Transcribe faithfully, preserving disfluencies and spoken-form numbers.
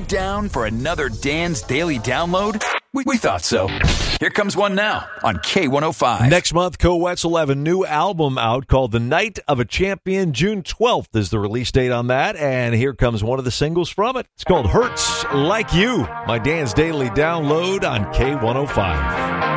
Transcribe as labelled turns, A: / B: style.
A: down for another Dan's Daily Download? We, we thought so. Here comes one now on K one oh five.
B: Next month, Co-Wets will have a new album out called The Night of a Champion. June twelfth is the release date on that, and here comes one of the singles from it. It's called Hurts Like You, my Dan's Daily Download on K one oh five.